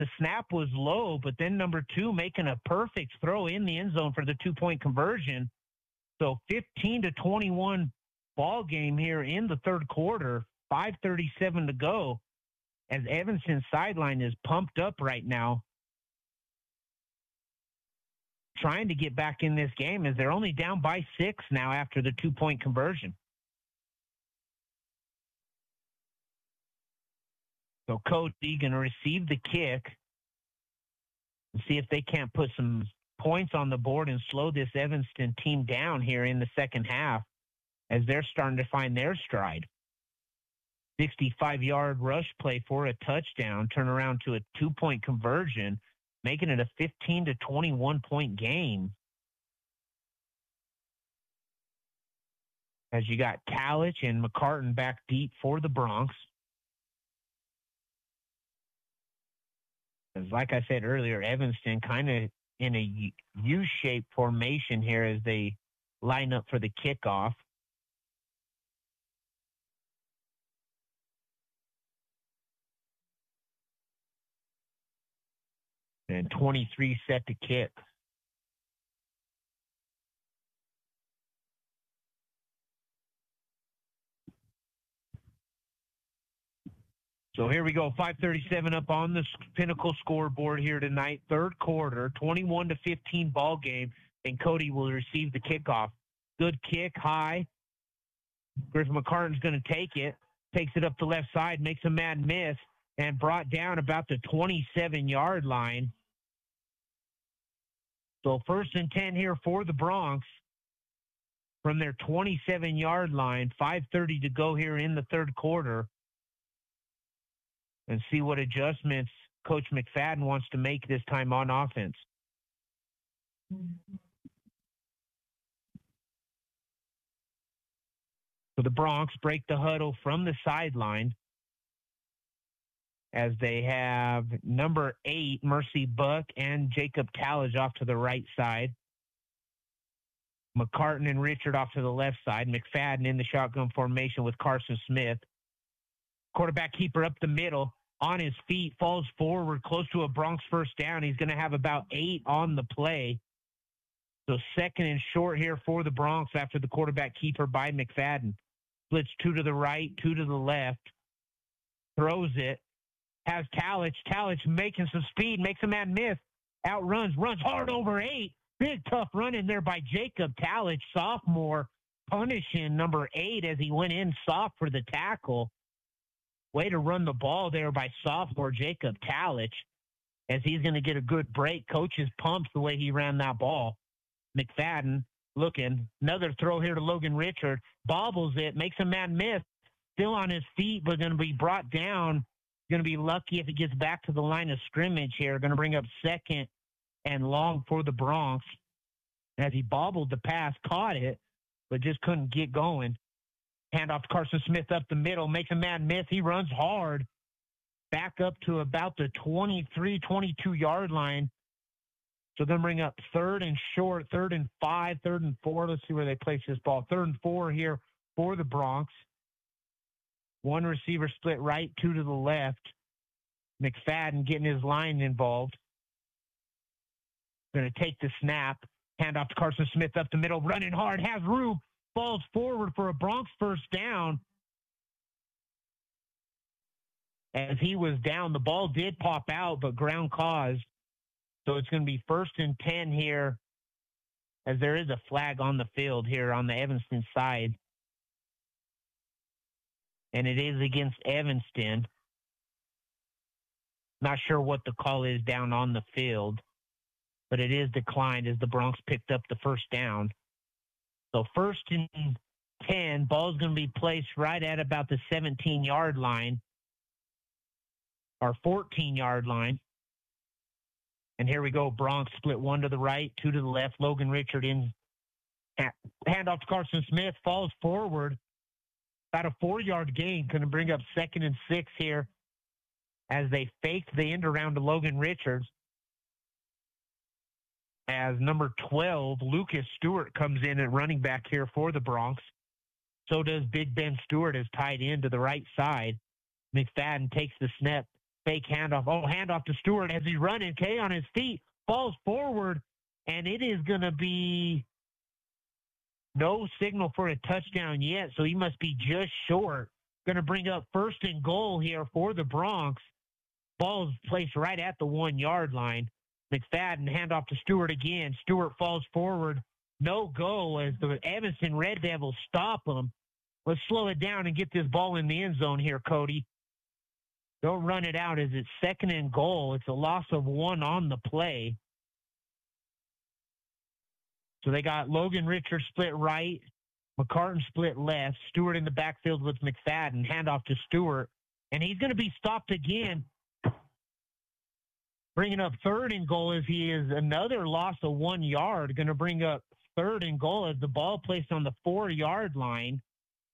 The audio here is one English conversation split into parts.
The snap was low, but then number 2 making a perfect throw in the end zone for the 2-point conversion. So 15-21 ball game here in the third quarter, 5:37 to go, as Evanston's sideline is pumped up right now, trying to get back in this game as they're only down by 6 now after the 2-point conversion. So Cody going to receive the kick and see if they can't put some points on the board and slow this Evanston team down here in the second half as they're starting to find their stride. 65-yard rush play for a touchdown, turn around to a 2-point conversion, making it a 15-21 game. As you got Talich and McCartan back deep for the Broncs. As like I said earlier, Evanston kind of in a U-shaped formation here as they line up for the kickoff. And 23 set to kick. So here we go, 5:37 up on the Pinnacle scoreboard here tonight. Third quarter, 21-15 ball game, and Cody will receive the kickoff. Good kick, high. Griffin McCartan's going to take it, takes it up the left side, makes a mad miss, and brought down about the 27-yard line. So 1st and 10 here for the Broncs from their 27-yard line. 5:30 to go here in the third quarter. And see what adjustments Coach McFadden wants to make this time on offense. So the Broncs break the huddle from the sideline as they have number 8, Mercy Buck, and Jacob Talich off to the right side. McCartan and Richard off to the left side. McFadden in the shotgun formation with Carson Smith. Quarterback keeper up the middle, on his feet, falls forward, close to a Broncs first down. He's going to have about 8 on the play. So 2nd and short here for the Broncs after the quarterback keeper by McFadden. Splits 2 to the right, 2 to the left. Throws it. Has Talich. Talich making some speed, makes a man miss. Outruns, runs hard over 8. Big tough run in there by Jacob Talich, sophomore, punishing number 8 as he went in soft for the tackle. Way to run the ball there by sophomore Jacob Talich as he's going to get a good break. Coach is pumped the way he ran that ball. McFadden looking. Another throw here to Logan Richard. Bobbles it, makes a man miss. Still on his feet, but going to be brought down. Going to be lucky if it gets back to the line of scrimmage here. Going to bring up 2nd and long for the Broncs. As he bobbled the pass, caught it, but just couldn't get going. Handoff to Carson Smith up the middle, makes a man miss. He runs hard, back up to about the 23, 22-yard line. So then bring up 3rd and short, 3rd and 5, 3rd and 4. Let's see where they place this ball. 3rd and 4 here for the Broncs. 1 receiver split right, 2 to the left. McFadden getting his line involved. Going to take the snap. Handoff to Carson Smith up the middle, running hard, has room. Falls forward for a Broncs first down. As he was down, the ball did pop out, but ground caused. So it's going to be 1st and 10 here, as there is a flag on the field here on the Evanston side. And it is against Evanston. Not sure what the call is down on the field, but it is declined as the Broncs picked up the first down. So 1st and 10, ball's going to be placed right at about the 17-yard line, or 14-yard line. And here we go, Broncs split 1 to the right, 2 to the left. Logan Richard in. Handoff to Carson Smith, falls forward. About a 4-yard gain, going to bring up 2nd and 6 here as they faked the end around to Logan Richards. As number 12, Lucas Stewart, comes in at running back here for the Broncs. So does Big Ben Stewart as tight end to the right side. McFadden takes the snap, Fake handoff. Oh, handoff to Stewart as he's running. Kay on his feet, falls forward, and it is going to be no signal for a touchdown yet, so he must be just short. Going to bring up first and goal here for the Bronx. Ball's placed right at the 1 yard line. McFadden handoff to Stewart again. Stewart falls forward. No go as the Evanston Red Devils stop him. Let's slow it down and get this ball in the end zone here, Cody. Don't run it out as it's second and goal. It's a loss of 1 on the play. So they got Logan Richards split right, McCartan split left, Stewart in the backfield with McFadden, handoff to Stewart, and he's going to be stopped again. Bringing up third and goal as he is another loss of 1 yard, going to bring up third and goal as the ball placed on the 4 yard line.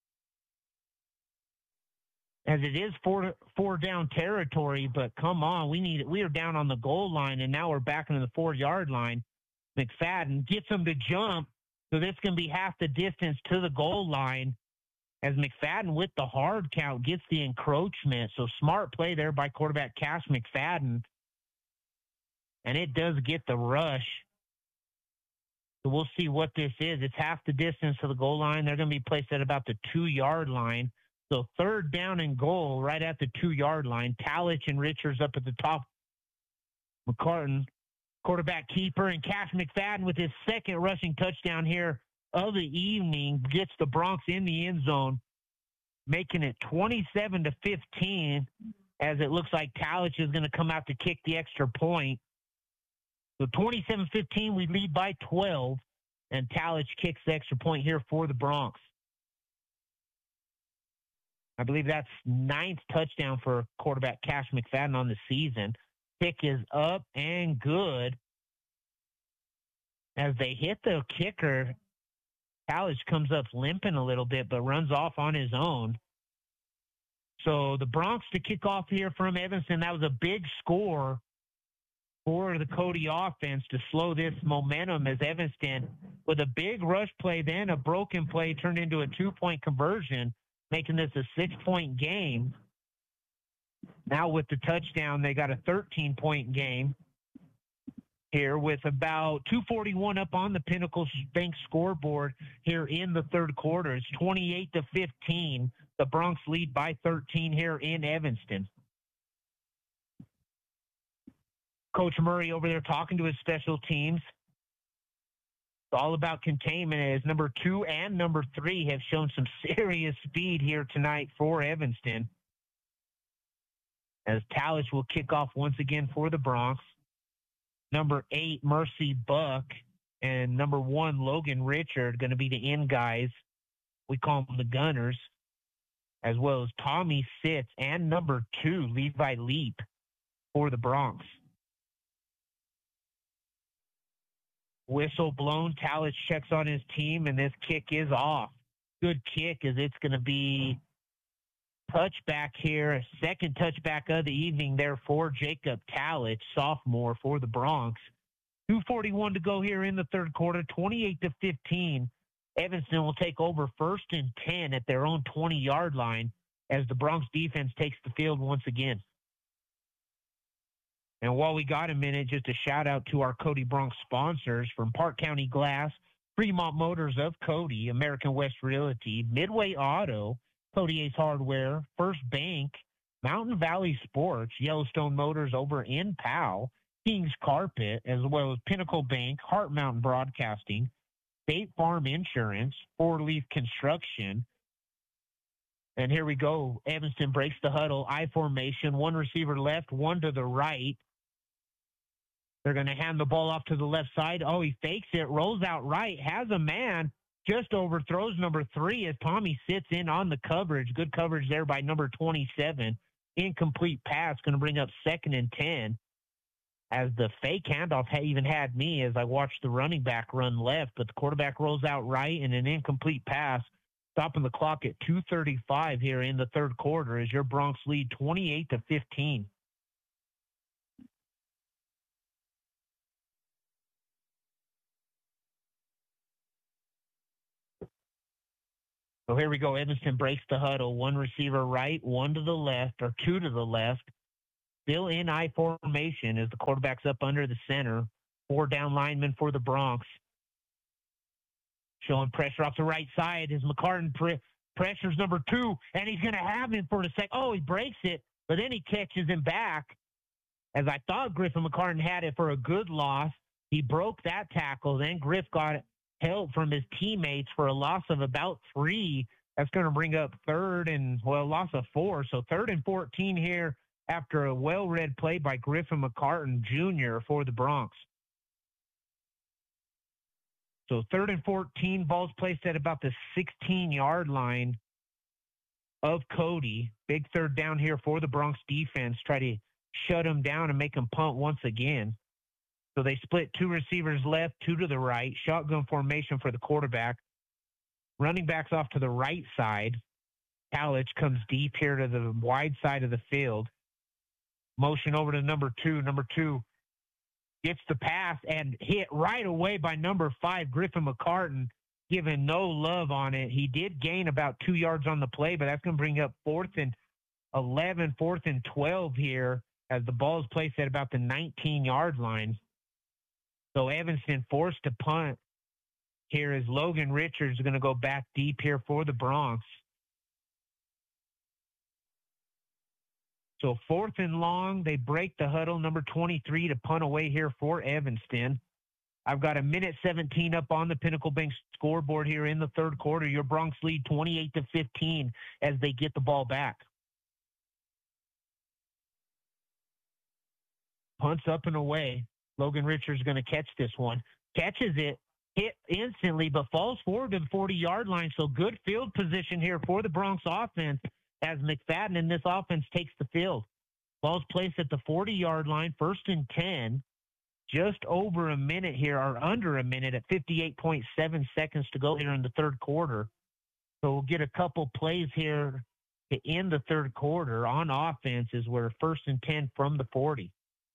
As it is four down territory, but come on, we are down on the goal line, and now we're back into the 4 yard line. McFadden gets him to jump, so this can be half the distance to the goal line as McFadden with the hard count gets the encroachment. So smart play there by quarterback Cash McFadden, and it does get the rush. So we'll see what this is. It's half the distance to the goal line. They're going to be placed at about the 2 yard line. So third down and goal right at the 2 yard line. Talich and Richards up at the top. McCartan, quarterback keeper, and Cash McFadden with his second rushing touchdown here of the evening gets the Bronx in the end zone, making it 27-15 as it looks like Talich is going to come out to kick the extra point. So 27-15, we lead by 12, and Talich kicks the extra point here for the Bronx. I believe that's 9th touchdown for quarterback Cash McFadden on the season. Kick is up and good. As they hit the kicker, Talich comes up limping a little bit, but runs off on his own. So the Bronx to kick off here from Evanston. That was a big score for the Cody offense to slow this momentum as Evanston, with a big rush play, then a broken play, turned into a 2-point conversion, making this a 6-point game. Now with the touchdown, they got a 13-point game here with about 2:41 up on the Pinnacle Bank scoreboard here in the third quarter. It's 28-15. The Bronx lead by 13 here in Evanston. Coach Murray over there talking to his special teams. It's all about containment as number 2 and number 3 have shown some serious speed here tonight for Evanston. As Talich will kick off once again for the Bronx. Number 8, Mercy Buck, and number 1, Logan Richard, going to be the end guys. We call them the Gunners, as well as Tommy Sitz and number 2, Levi Leap for the Bronx. Whistle blown. Talich checks on his team, and this kick is off. Good kick as it's going to be touchback here. A second touchback of the evening there for Jacob Talich, sophomore for the Bronx. 2:41 to go here in the third quarter, 28-15. Evanston will take over 1st and 10 at their own 20-yard line as the Bronx defense takes the field once again. And while we got a minute, just a shout out to our Cody Bronx sponsors from Park County Glass, Fremont Motors of Cody, American West Realty, Midway Auto, Cody Ace Hardware, First Bank, Mountain Valley Sports, Yellowstone Motors over in Powell, King's Carpet, as well as Pinnacle Bank, Heart Mountain Broadcasting, State Farm Insurance, Four Leaf Construction. And here we go. Evanston breaks the huddle, I formation, 1 receiver left, 1 to the right. They're going to hand the ball off to the left side. Oh, he fakes it, rolls out right, has a man, just overthrows number 3 as Tommy sits in on the coverage. Good coverage there by number 27. Incomplete pass, going to bring up 2nd and 10. As the fake handoff even had me as I watched the running back run left, but the quarterback rolls out right and an incomplete pass, stopping the clock at 2:35 here in the third quarter as your Bronx lead 28-15. So here we go. Evanston breaks the huddle. 1 receiver right, 1 to the left, or 2 to the left. still in I formation as the quarterback's up under the center. 4 down linemen for the Bronx. Showing pressure off the right side as McCartan pressures number 2, and he's going to have him for the second. Oh, he breaks it, but then he catches him back. As I thought Griffin McCartan had it for a good loss, he broke that tackle. Then Griff got help from his teammates for a loss of about 3. That's going to bring up loss of 4. So 3rd and 14 here after a well-read play by Griffin McCartan Jr. for the Bronx. So 3rd and 14, ball's placed at about the 16-yard line of Cody. Big 3rd down here for the Bronx defense. Try to shut him down and make him punt once again. So they split 2 receivers left, 2 to the right. Shotgun formation for the quarterback. Running backs off to the right side. Talich comes deep here to the wide side of the field. Motion over to number 2. Number 2 gets the pass and hit right away by number 5, Griffin McCartan, given no love on it. He did gain about 2 yards on the play, but that's going to bring up 4th and 11, 4th and 12 here as the ball is placed at about the 19-yard line. So Evanston forced to punt here as Logan Richards is going to go back deep here for the Bronx. So 4th and long, they break the huddle, number 23 to punt away here for Evanston. I've got 1:17 up on the Pinnacle Bank scoreboard here in the 3rd quarter. Your Bronx lead 28-15 as they get the ball back. Punts up and away. Logan Richards is going to catch this one. Catches it, hit instantly, but falls forward to the 40-yard line. So good field position here for the Bronx offense as McFadden in this offense takes the field. Ball's placed at the 40-yard line, 1st and 10. Just over a minute here, or under a minute at 58.7 seconds to go here in the 3rd quarter. So we'll get a couple plays here to end the 3rd quarter on offense as we're 1st and 10 from the 40.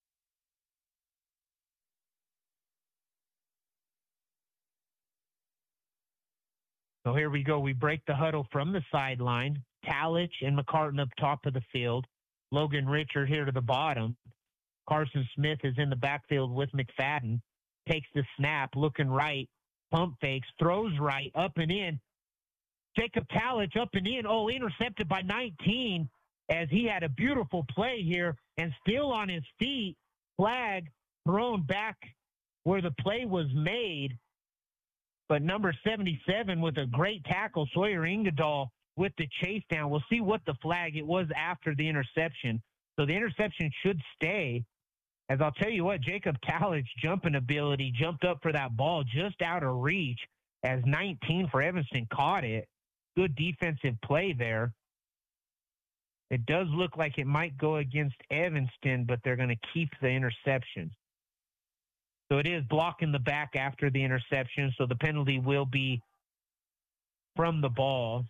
So here we go. We break the huddle from the sideline. Talich and McCartan up top of the field. Logan Richard here to the bottom. Carson Smith is in the backfield with McFadden. Takes the snap, looking right. Pump fakes, throws right, up and in. Jacob Talich up and in. Oh, intercepted by 19 as he had a beautiful play here and still on his feet. Flag thrown back where the play was made. But number 77 with a great tackle, Sawyer Ingadall with the chase down. We'll see what the flag it was after the interception. So the interception should stay. As I'll tell you what, Jacob Talich jumping ability jumped up for that ball just out of reach as 19 for Evanston caught it. Good defensive play there. It does look like it might go against Evanston, but they're going to keep the interception. So it is blocking the back after the interception, so the penalty will be from the ball.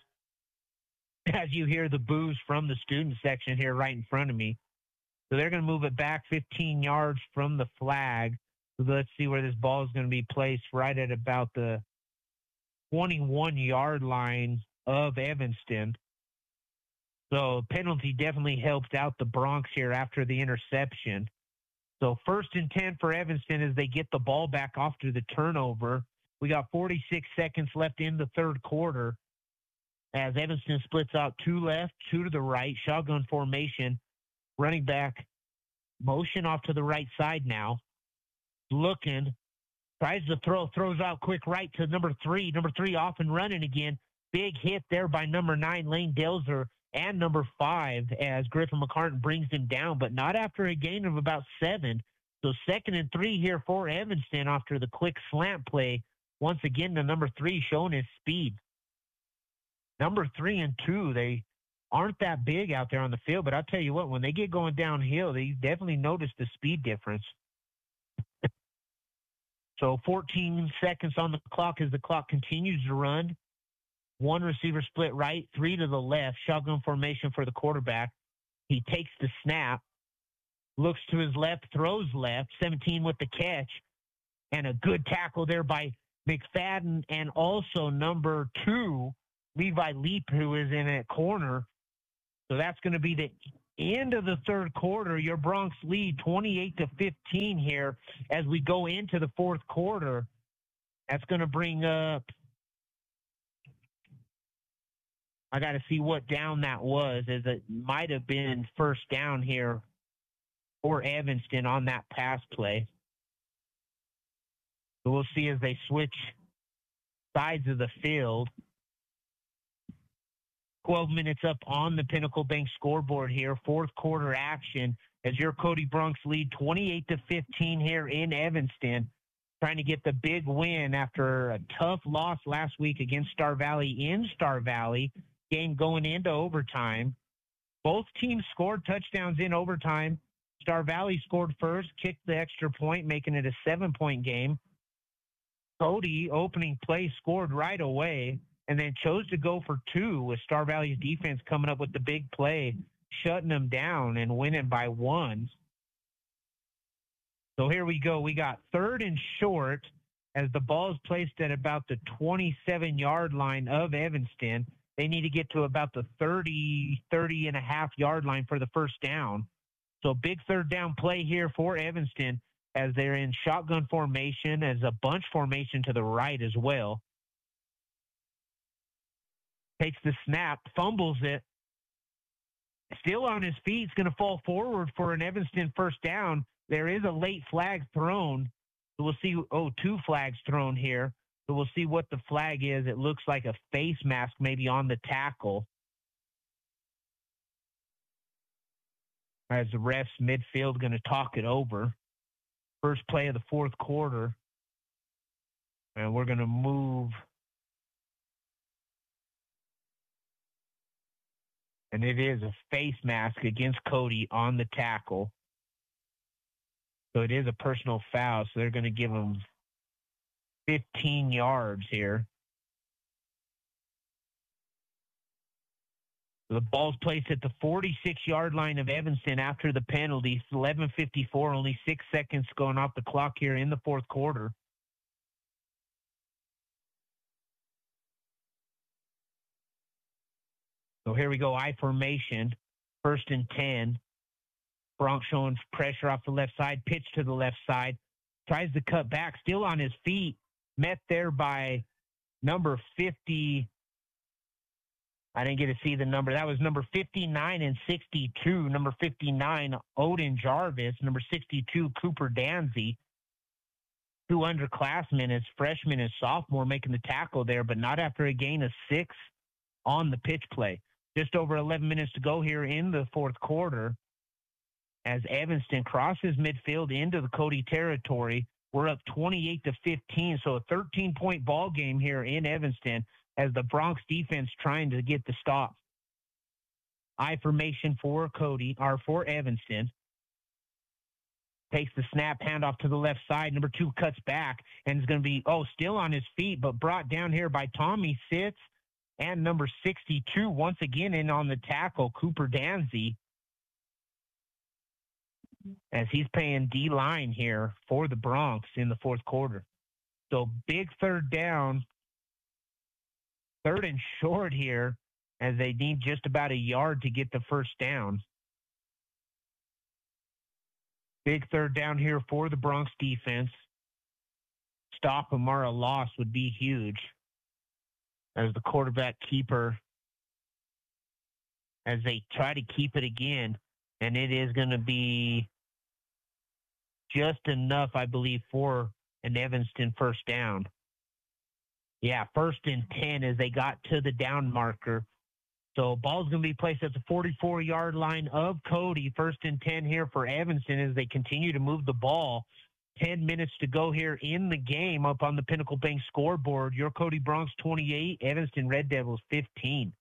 As you hear the boos from the student section here right in front of me. So they're going to move it back 15 yards from the flag. So let's see where this ball is going to be placed, right at about the 21-yard line of Evanston. So penalty definitely helped out the Bronx here after the interception. So 1st and 10 for Evanston as they get the ball back after the turnover. We got 46 seconds left in the 3rd quarter as Evanston splits out 2 left, 2 to the right, shotgun formation. Running back motion off to the right side now. Looking, tries to throws out quick right to number 3. Number 3 off and running again. Big hit there by number 9, Lane Delzer, and number 5 as Griffin McCartan brings him down, but not after a gain of about 7. So 2nd and 3 here for Evanston after the quick slant play. Once again, the number 3 showing his speed. Number 3 and 2, they aren't that big out there on the field, but I'll tell you what, when they get going downhill, they definitely notice the speed difference. So 14 seconds on the clock as the clock continues to run. 1 receiver split right, 3 to the left, shotgun formation for the quarterback. He takes the snap, looks to his left, throws left, 17 with the catch, and a good tackle there by McFadden and also number 2, Levi Leap, who is in a corner. So that's going to be the end of the third quarter. Your Bronx lead 28-15 here as we go into the fourth quarter. That's going to bring up, I got to see what down that was, as it might have been first down here for Evanston on that pass play. So we'll see as they switch sides of the field. 12 minutes up on the Pinnacle Bank scoreboard here. Fourth quarter action as your Cody Bronx lead 28-15 here in Evanston, trying to get the big win after a tough loss last week against Star Valley in Star Valley. Game going into overtime. Both teams scored touchdowns in overtime. Star Valley scored first, kicked the extra point, making it a 7-point game. Cody, opening play, scored right away and then chose to go for two with Star Valley's defense coming up with the big play, shutting them down and winning by 1. So here we go. We got third and short as the ball is placed at about the 27-yard line of Evanston. They need to get to about the 30-and-a-half-yard line for the first down. So big third down play here for Evanston as they're in shotgun formation, as a bunch formation to the right as well. Takes the snap, fumbles it. Still on his feet, he's going to fall forward for an Evanston first down. There is a late flag thrown. So we'll see, 2 flags thrown here. So we'll see what the flag is. It looks like a face mask maybe on the tackle. As the refs midfield going to talk it over. First play of the fourth quarter. And we're going to move. And it is a face mask against Cody on the tackle. So it is a personal foul. So they're going to give him 15 yards here. The ball's placed at the 46-yard line of Evanston after the penalty. 11:54, only 6 seconds going off the clock here in the fourth quarter. So here we go, I formation, 1st and 10. Bronx showing pressure off the left side, pitch to the left side. Tries to cut back, still on his feet. Met there by number 50. I didn't get to see the number. That was number 59 and 62. Number 59, Odin Jarvis. Number 62, Cooper Danzy. 2 underclassmen as freshman and sophomore making the tackle there, but not after a gain of 6 on the pitch play. Just over 11 minutes to go here in the fourth quarter as Evanston crosses midfield into the Cody territory. We're up 28-15, so a 13-point ball game here in Evanston as the Bronx defense trying to get the stop. I formation for Cody, or for Evanston. Takes the snap, handoff to the left side. Number 2 cuts back and is going to be, still on his feet, but brought down here by Tommy Sitz and number 62, once again in on the tackle, Cooper Danzy, as he's paying D-line here for the Bronx in the fourth quarter. So big third down, third and short here, as they need just about a yard to get the first down. Big third down here for the Bronx defense. Stop them or a loss would be huge, as the quarterback keeper, as they try to keep it again, and it is going to be just enough, I believe, for an Evanston first down. Yeah, 1st and 10 as they got to the down marker. So ball's going to be placed at the 44-yard line of Cody. 1st and 10 here for Evanston as they continue to move the ball. 10 minutes to go here in the game up on the Pinnacle Bank scoreboard. Your Cody Bronx 28, Evanston Red Devils 15.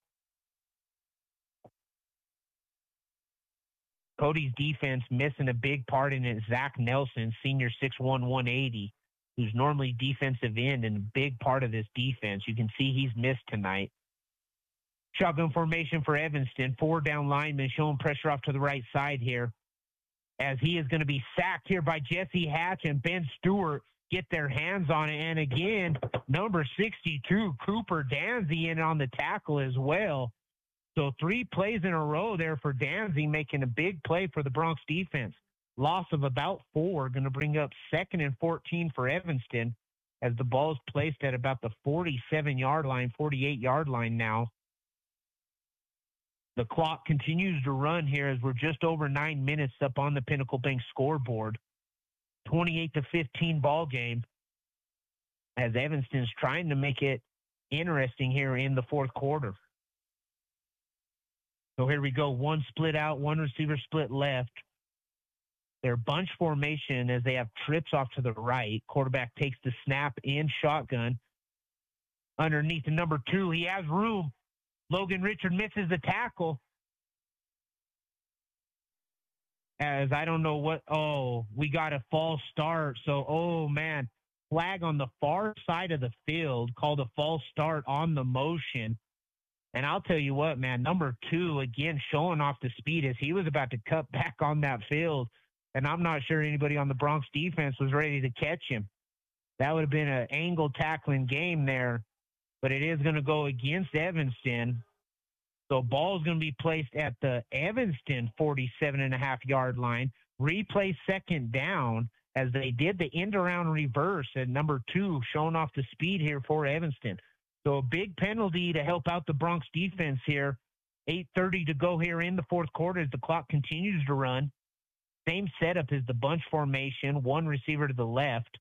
Cody's defense missing a big part in it. Zach Nelson, senior 6'1", 180, who's normally defensive end and a big part of this defense. You can see he's missed tonight. Shotgun formation for Evanston. 4 down linemen showing pressure off to the right side here, as he is going to be sacked here by Jesse Hatch and Ben Stewart get their hands on it. And again, number 62, Cooper Danzy in on the tackle as well. So 3 plays in a row there for Danzy, making a big play for the Bronx defense. Loss of about 4, going to bring up 2nd and 14 for Evanston as the ball is placed at about the 47-yard line, 48-yard line now. The clock continues to run here as we're just over 9 minutes up on the Pinnacle Bank scoreboard. 28-15 ball game as Evanston's trying to make it interesting here in the fourth quarter. So here we go. 1 split out, 1 receiver split left. Their bunch formation as they have trips off to the right. Quarterback takes the snap in shotgun. Underneath the number 2, he has room. Logan Richard misses the tackle. As I don't know what, we got a false start. So, man, flag on the far side of the field, called a false start on the motion. And I'll tell you what, man, number 2, again, showing off the speed as he was about to cut back on that field. And I'm not sure anybody on the Bronx defense was ready to catch him. That would have been an angle tackling game there, but it is going to go against Evanston. So ball is going to be placed at the Evanston 47.5-yard line. Replay 2nd down as they did the end around reverse at number 2, showing off the speed here for Evanston. So a big penalty to help out the Bronx defense here. 8:30 to go here in the fourth quarter as the clock continues to run. Same setup as the bunch formation, 1 receiver to the left.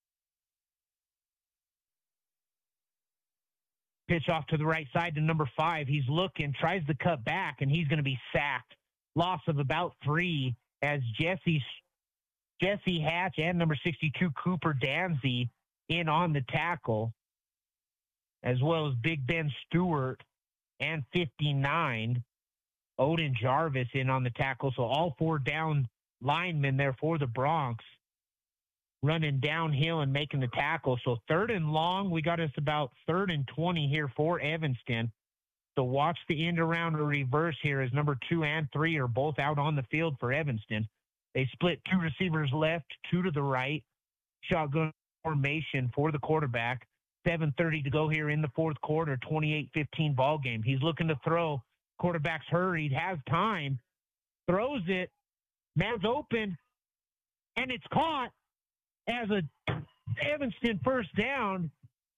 Pitch off to the right side to number 5. He's looking, tries to cut back, and he's going to be sacked. Loss of about 3 as Jesse Hatch and number 62, Cooper Danzy, in on the tackle, as well as Big Ben Stewart and 59, Odin Jarvis, in on the tackle. So all 4 down linemen there for the Bronx running downhill and making the tackle. So 3rd and long, we got us about 3rd and 20 here for Evanston. So watch the end around or reverse here as number 2 and 3 are both out on the field for Evanston. They split 2 receivers left, 2 to the right. Shotgun formation for the quarterback. 7:30 to go here in the fourth quarter, 28-15 ball game. He's looking to throw. Quarterback's hurried, has time, throws it. Man's open, and it's caught as a Evanston first down.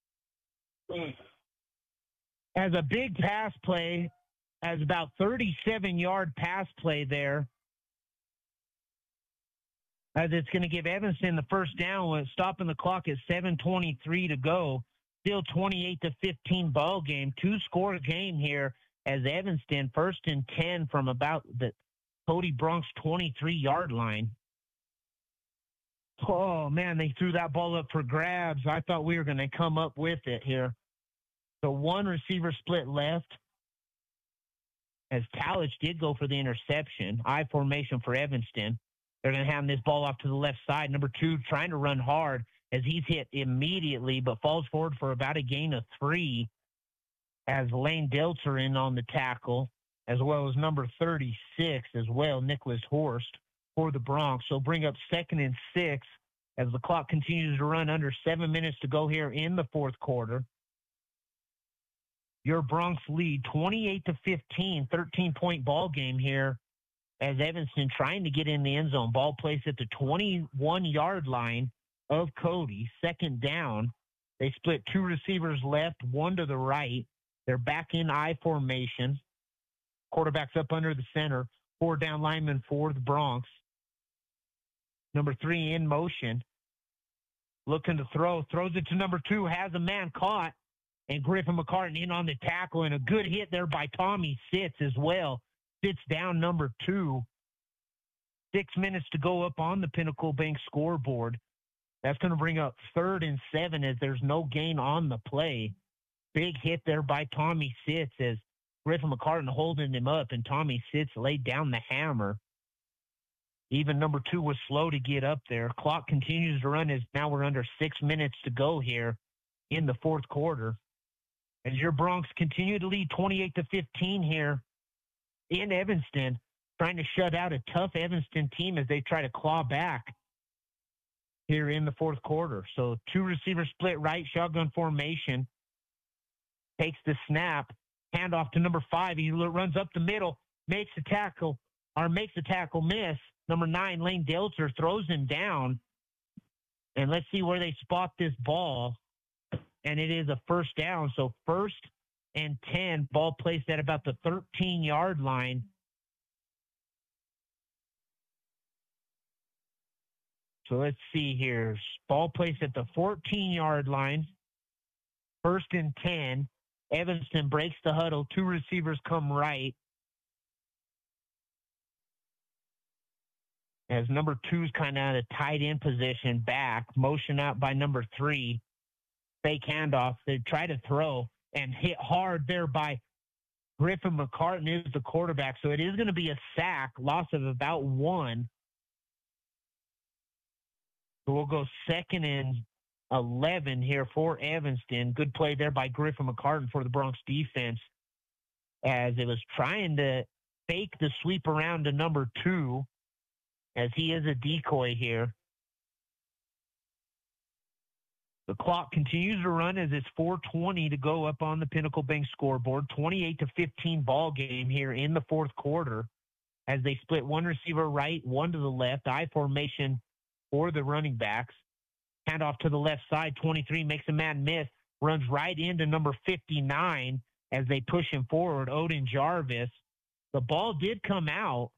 As a big pass play, as about 37-yard pass play there. As it's going to give Evanston the first down with stopping the clock at 7:23 to go. Still 28-15 ball game. 2-score game here as Evanston 1st and 10 from about the Cody Bronx 23-yard line. Oh, man, they threw that ball up for grabs. I thought we were going to come up with it here. So 1 receiver split left as Talich did go for the interception. I formation for Evanston. They're going to have this ball off to the left side. Number 2 trying to run hard as he's hit immediately, but falls forward for about a gain of 3 as Lane Deltzer in on the tackle, as well as number 36 as well, Nicholas Horst, for the Bronx. So bring up 2nd and 6 as the clock continues to run, under 7 minutes to go here in the fourth quarter. Your Bronx lead 28-15, 13-point ball game here as Evanston trying to get in the end zone. Ball placed at the 21-yard line of Cody. 2nd down. They split 2 receivers left, 1 to the right. They're back in I formation. Quarterback's up under the center. 4 down linemen for the Bronx. Number 3 in motion. Looking to throw. Throws it to number 2. Has a man caught. And Griffin McCartan in on the tackle. And a good hit there by Tommy Sitz as well. Sits down number 2. 6 minutes to go up on the Pinnacle Bank scoreboard. That's going to bring up 3rd and 7 as there's no gain on the play. Big hit there by Tommy Sitz as Griffin McCartan holding him up, and Tommy Sitz laid down the hammer. Even number 2 was slow to get up there. Clock continues to run as now we're under 6 minutes to go here in the fourth quarter. As your Bronx continue to lead 28-15 here in Evanston, trying to shut out a tough Evanston team as they try to claw back here in the fourth quarter. So 2 receivers split right, shotgun formation. Takes the snap, Handoff to number 5. He runs up the middle, makes a tackle, miss. Number 9, Lane Delzer, throws him down. And let's see where they spot this ball. And it is a first down. So 1st and 10, ball placed at about the 13-yard line. So let's see here. Ball placed at the 14-yard line. 1st and 10. Evanston breaks the huddle. 2 receivers come right. As number 2's kind of at a tight end position back. Motion out by number 3. Fake handoff. They try to throw and hit hard there by Griffin McCartan is the quarterback. So it is going to be a sack, loss of about 1. So we'll go 2nd and 11 here for Evanston. Good play there by Griffin McCartan for the Bronx defense as it was trying to fake the sweep around to number 2 as he is a decoy here. The clock continues to run as it's 4:20 to go up on the Pinnacle Bank scoreboard. 28-15 ball game here in the 4th quarter as they split 1 receiver right, 1 to the left. I formation for the running backs. Handoff to the left side. 23 makes a man miss. Runs right into number 59 as they push him forward. Odin Jarvis. The ball did come out,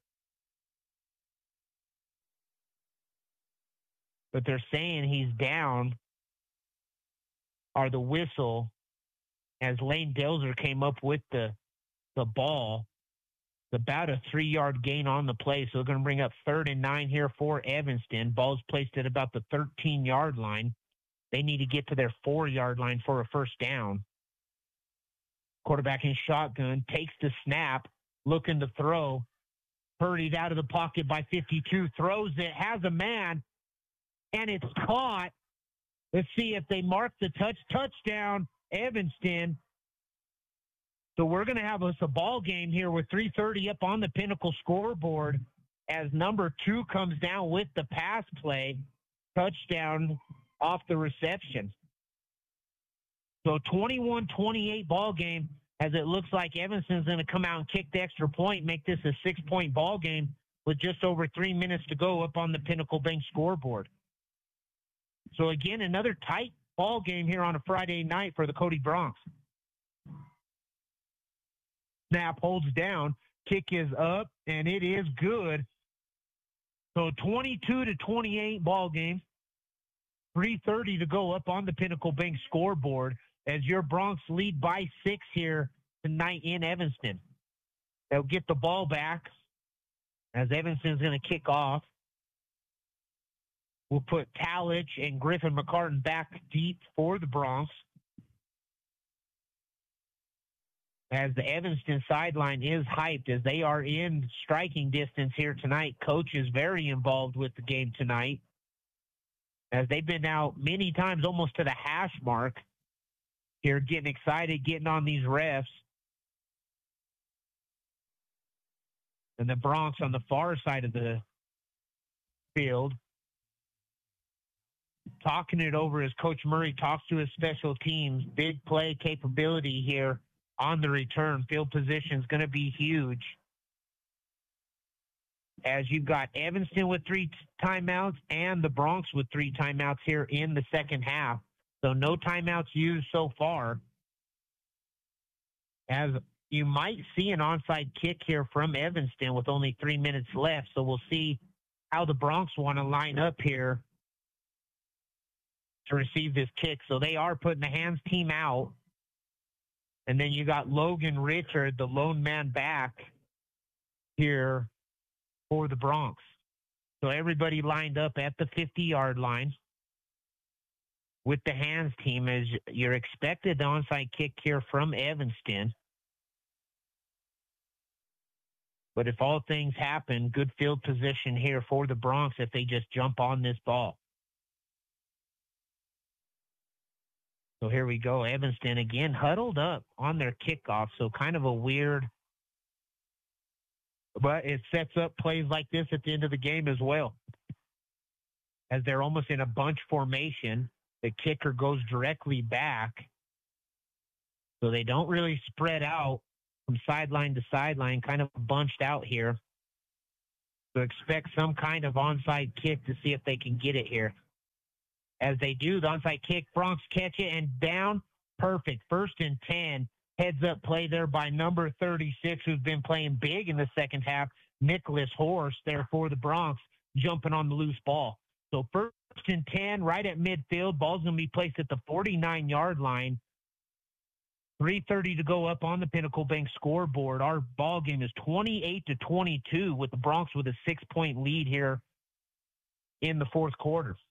but they're saying he's down, or the whistle, as Lane Delzer came up with the ball. It's about a 3-yard gain on the play, so they're going to bring up 3rd and 9 here for Evanston. Ball's placed at about the 13-yard line. They need to get to their 4-yard line for a first down. Quarterback in shotgun, takes the snap, looking to throw. Hurried out of the pocket by 52, throws it, has a man, and it's caught. Let's see if they mark the touchdown, Evanston. So we're going to have us a ball game here with 3:30 up on the Pinnacle scoreboard as number 2 comes down with the pass play. Touchdown off the reception. So 21-28 ball game as it looks like Evanston's going to come out and kick the extra point, make this a 6-point ball game with just over 3 minutes to go up on the Pinnacle Bank scoreboard. So again, another tight ball game here on a Friday night for the Cody Bronx. Snap holds down, kick is up, and it is good. So 22-28 ball game. 3:30 to go up on the Pinnacle Bank scoreboard as your Bronx lead by 6 here tonight in Evanston. They'll get the ball back as Evanston's going to kick off. We'll put Talich and Griffin McCartan back deep for the Bronx. As the Evanston sideline is hyped as they are in striking distance here tonight. Coach is very involved with the game tonight as they've been out many times almost to the hash mark here, getting excited, getting on these refs. And the Bronx on the far side of the field talking it over as Coach Murray talks to his special teams. Big play capability here on the return. Field position is going to be huge. As you've got Evanston with 3 timeouts and the Bronx with 3 timeouts here in the second half. So no timeouts used so far. As you might see an onside kick here from Evanston with only 3 minutes left. So we'll see how the Bronx want to line up here to receive this kick. So they are putting the hands team out. And then you got Logan Richard, the lone man back here for the Bronx. So everybody lined up at the 50-yard line with the hands team as you're expected the onside kick here from Evanston. But if all things happen, good field position here for the Bronx if they just jump on this ball. So here we go. Evanston again huddled up on their kickoff. So kind of a weird, but it sets up plays like this at the end of the game as well. As they're almost in a bunch formation, the kicker goes directly back. So they don't really spread out from sideline to sideline, kind of bunched out here. So expect some kind of onside kick to see if they can get it here. As they do, the onside kick, Bronx catch it and down. Perfect. 1st and 10. Heads up play there by number 36, who's been playing big in the second half, Nicholas Horst, there for the Bronx, jumping on the loose ball. So 1st and 10, right at midfield. Ball's going to be placed at the 49-yard line. 3:30 to go up on the Pinnacle Bank scoreboard. Our ball game is 28-22 with the Bronx with a 6-point lead here in the fourth quarter.